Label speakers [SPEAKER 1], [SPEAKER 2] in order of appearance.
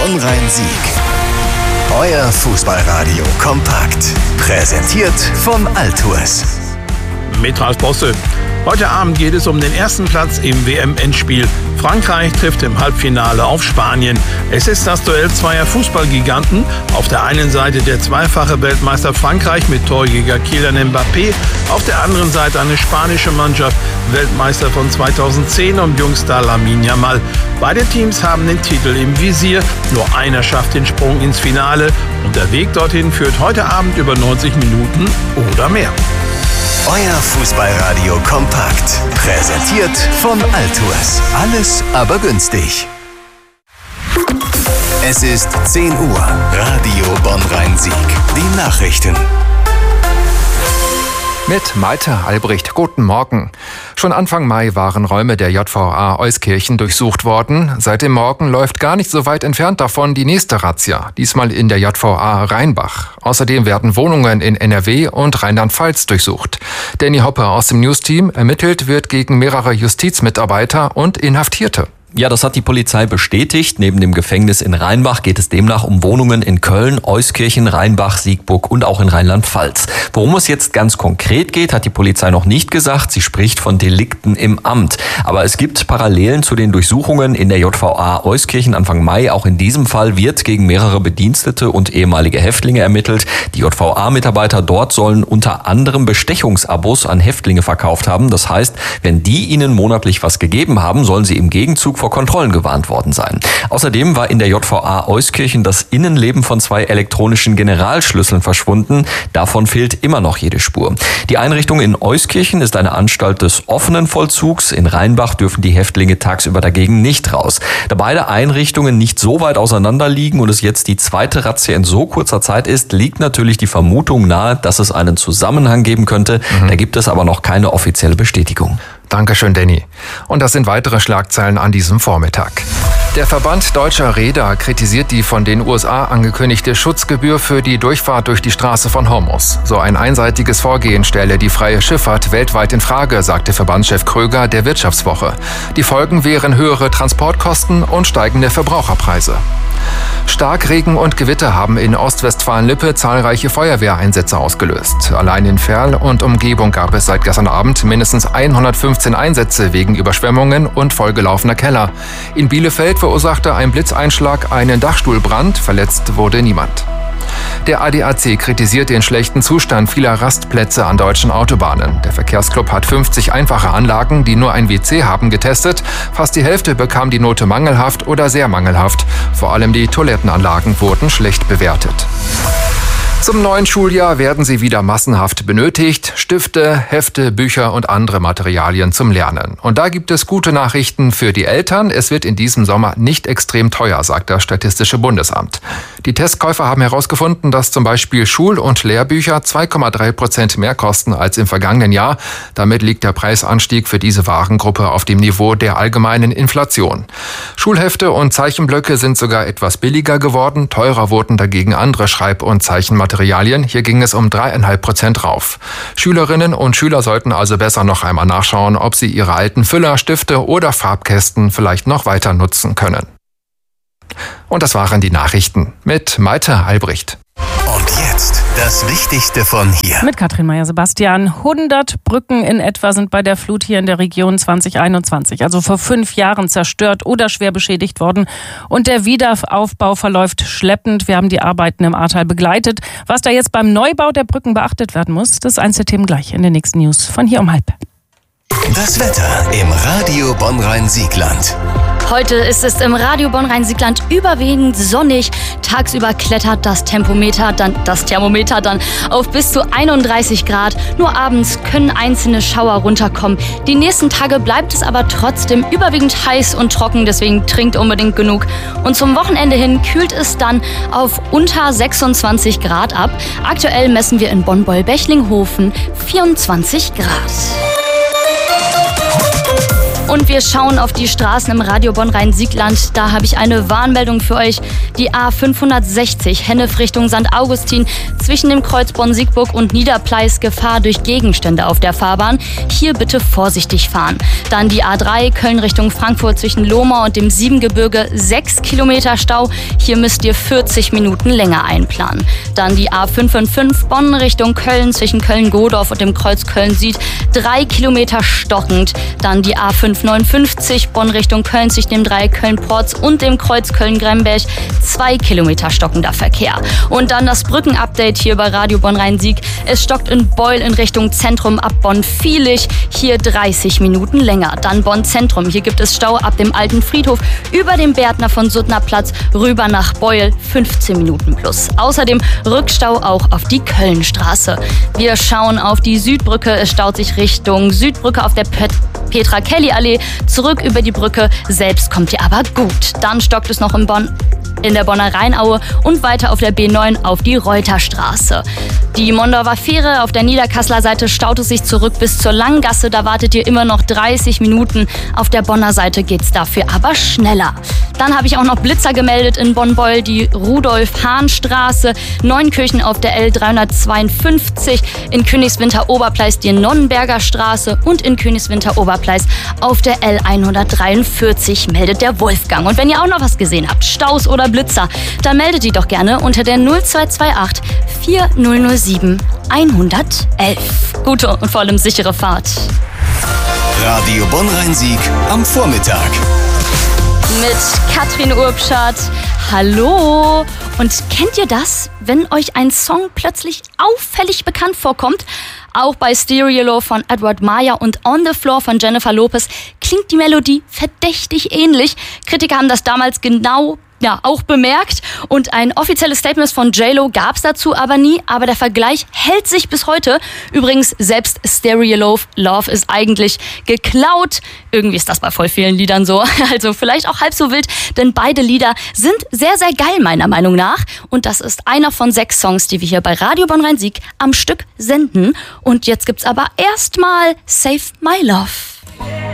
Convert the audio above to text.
[SPEAKER 1] Bonn-Rhein-Sieg. Euer Fußballradio kompakt. Präsentiert von Altours.
[SPEAKER 2] Mit Ralf Bosse. Heute Abend geht es um den ersten Platz im WM-Endspiel. Frankreich trifft im Halbfinale auf Spanien. Es ist das Duell zweier Fußballgiganten. Auf der einen Seite der zweifache Weltmeister Frankreich mit Torjäger Kylian Mbappé. Auf der anderen Seite eine spanische Mannschaft, Weltmeister von 2010 und Jungstar Lamine Yamal. Beide Teams haben den Titel im Visier. Nur einer schafft den Sprung ins Finale. Und der Weg dorthin führt heute Abend über 90 Minuten oder mehr.
[SPEAKER 1] Euer Fußballradio kompakt. Präsentiert von Altours. Alles aber günstig. Es ist 10 Uhr. Radio Bonn-Rhein-Sieg. Die Nachrichten.
[SPEAKER 3] Mit Malte Albrecht. Guten Morgen. Schon Anfang Mai waren Räume der JVA Euskirchen durchsucht worden. Seit dem Morgen läuft gar nicht so weit entfernt davon die nächste Razzia. Diesmal in der JVA Rheinbach. Außerdem werden Wohnungen in NRW und Rheinland-Pfalz durchsucht. Danny Hoppe aus dem News-Team. Ermittelt wird gegen mehrere Justizmitarbeiter und Inhaftierte.
[SPEAKER 4] Ja, das hat die Polizei bestätigt. Neben dem Gefängnis in Rheinbach geht es demnach um Wohnungen in Köln, Euskirchen, Rheinbach, Siegburg und auch in Rheinland-Pfalz. Worum es jetzt ganz konkret geht, hat die Polizei noch nicht gesagt. Sie spricht von Delikten im Amt. Aber es gibt Parallelen zu den Durchsuchungen in der JVA Euskirchen Anfang Mai. Auch in diesem Fall wird gegen mehrere Bedienstete und ehemalige Häftlinge ermittelt. Die JVA-Mitarbeiter dort sollen unter anderem Bestechungsabos an Häftlinge verkauft haben. Das heißt, wenn die ihnen monatlich was gegeben haben, sollen sie im Gegenzug vor Kontrollen gewarnt worden sein. Außerdem war in der JVA Euskirchen das Innenleben von 2 elektronischen Generalschlüsseln verschwunden. Davon fehlt immer noch jede Spur. Die Einrichtung in Euskirchen ist eine Anstalt des offenen Vollzugs. In Rheinbach dürfen die Häftlinge tagsüber dagegen nicht raus. Da beide Einrichtungen nicht so weit auseinander liegen und es jetzt die zweite Razzia in so kurzer Zeit ist, liegt natürlich die Vermutung nahe, dass es einen Zusammenhang geben könnte. Da gibt es aber noch keine offizielle Bestätigung.
[SPEAKER 3] Dankeschön, Danny. Und das sind weitere Schlagzeilen an diesem Vormittag. Der Verband Deutscher Reeder kritisiert die von den USA angekündigte Schutzgebühr für die Durchfahrt durch die Straße von Hormuz. So ein einseitiges Vorgehen stelle die freie Schifffahrt weltweit in Frage, sagte Verbandschef Kröger der Wirtschaftswoche. Die Folgen wären höhere Transportkosten und steigende Verbraucherpreise. Starkregen und Gewitter haben in Ostwestfalen-Lippe zahlreiche Feuerwehreinsätze ausgelöst. Allein in Verl und Umgebung gab es seit gestern Abend mindestens 115 Einsätze wegen Überschwemmungen und vollgelaufener Keller. In Bielefeld verursachte ein Blitzeinschlag einen Dachstuhlbrand, verletzt wurde niemand. Der ADAC kritisiert den schlechten Zustand vieler Rastplätze an deutschen Autobahnen. Der Verkehrsclub hat 50 einfache Anlagen, die nur ein WC haben, getestet. Fast die Hälfte bekam die Note mangelhaft oder sehr mangelhaft. Vor allem die Toilettenanlagen wurden schlecht bewertet. Zum neuen Schuljahr werden sie wieder massenhaft benötigt. Stifte, Hefte, Bücher und andere Materialien zum Lernen. Und da gibt es gute Nachrichten für die Eltern. Es wird in diesem Sommer nicht extrem teuer, sagt das Statistische Bundesamt. Die Testkäufer haben herausgefunden, dass zum Beispiel Schul- und Lehrbücher 2,3% mehr kosten als im vergangenen Jahr. Damit liegt der Preisanstieg für diese Warengruppe auf dem Niveau der allgemeinen Inflation. Schulhefte und Zeichenblöcke sind sogar etwas billiger geworden. Teurer wurden dagegen andere Schreib- und Zeichenmaterialien. Hier ging es um 3,5% rauf. Schülerinnen und Schüler sollten also besser noch einmal nachschauen, ob sie ihre alten Füller, Stifte oder Farbkästen vielleicht noch weiter nutzen können. Und das waren die Nachrichten mit Malte Albrecht.
[SPEAKER 1] Und jetzt das Wichtigste von hier.
[SPEAKER 5] Mit Katrin Meyer-Sebastian. 100 Brücken in etwa sind bei der Flut hier in der Region 2021, also vor 5 Jahren, zerstört oder schwer beschädigt worden. Und der Wiederaufbau verläuft schleppend. Wir haben die Arbeiten im Ahrtal begleitet. Was da jetzt beim Neubau der Brücken beachtet werden muss, das Einzelthemen gleich in den nächsten News von hier um 12:30.
[SPEAKER 1] Das Wetter im Radio Bonn-Rhein-Siegland.
[SPEAKER 6] Heute ist es im Radio Bonn-Rhein-Siegland überwiegend sonnig. Tagsüber klettert das Thermometer dann auf bis zu 31 Grad. Nur abends können einzelne Schauer runterkommen. Die nächsten Tage bleibt es aber trotzdem überwiegend heiß und trocken, deswegen trinkt unbedingt genug. Und zum Wochenende hin kühlt es dann auf unter 26 Grad ab. Aktuell messen wir in Bonn-Boll-Bechlinghofen 24 Grad. Und wir schauen auf die Straßen im Radio Bonn-Rhein-Siegland. Da habe ich eine Warnmeldung für euch. Die A560 Hennef Richtung St. Augustin zwischen dem Kreuz Bonn-Siegburg und Niederpleis, Gefahr durch Gegenstände auf der Fahrbahn. Hier bitte vorsichtig fahren. Dann die A3 Köln Richtung Frankfurt zwischen Lohmar und dem Siebengebirge, 6 Kilometer Stau. Hier müsst ihr 40 Minuten länger einplanen. Dann die A555 Bonn Richtung Köln zwischen Köln-Godorf und dem Kreuz Köln-Süd, 3 Kilometer stockend. Dann die A559 Bonn Richtung Köln zwischen dem Dreieck Köln-Porz und dem Kreuz Köln-Gremberg, 2 Kilometer stockender Verkehr. Und dann das Brückenupdate hier bei Radio Bonn-Rhein-Sieg. Es stockt in Beul in Richtung Zentrum ab Bonn-Viehlich, hier 30 Minuten länger. Dann Bonn-Zentrum, hier gibt es Stau ab dem Alten Friedhof über den Bärtner von Suttner Platz rüber nach Beul, 15 Minuten plus. Außerdem Rückstau auch auf die Kölnstraße. Wir schauen auf die Südbrücke. Es staut sich Richtung Südbrücke auf der Petra-Kelly-Allee. Zurück über die Brücke selbst kommt ihr aber gut. Dann stockt es noch in der Bonner Rheinaue und weiter auf der B9 auf die Reuterstraße. Die Mondorfer Fähre auf der Niederkasseler Seite staut es sich zurück bis zur Langgasse. Da wartet ihr immer noch 30 Minuten. Auf der Bonner Seite geht's dafür aber schneller. Dann habe ich auch noch Blitzer gemeldet in Bonn-Beul, die Rudolf-Hahn-Straße, Neunkirchen auf der L352, in Königswinter-Oberpleis die Nonnenberger Straße und in Königswinter-Oberpleis auf der L143 meldet der Wolfgang. Und wenn ihr auch noch was gesehen habt, Staus oder Blitzer, dann meldet die doch gerne unter der 0228 4007 111. Gute und vor allem sichere Fahrt.
[SPEAKER 1] Radio Bonn-Rhein-Sieg am Vormittag.
[SPEAKER 6] Mit Katrin Urbschat. Hallo! Und kennt ihr das, wenn euch ein Song plötzlich auffällig bekannt vorkommt? Auch bei Stereo Love von Edward Maya und On the Floor von Jennifer Lopez klingt die Melodie verdächtig ähnlich. Kritiker haben das damals auch bemerkt und ein offizielles Statement von J-Lo gab es dazu aber nie, aber der Vergleich hält sich bis heute. Übrigens, selbst Stereo Love ist eigentlich geklaut. Irgendwie ist das bei voll vielen Liedern so, also vielleicht auch halb so wild, denn beide Lieder sind sehr, sehr geil meiner Meinung nach und das ist einer von 6 Songs, die wir hier bei Radio Bonn-Rhein-Sieg am Stück senden und jetzt gibt's aber erstmal Save My Love.